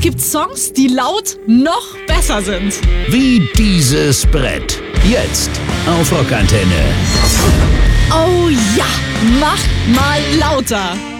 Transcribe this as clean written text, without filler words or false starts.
es gibt Songs, die laut noch besser sind. Wie dieses Brett. Jetzt auf Rockantenne. Oh ja, mach mal lauter.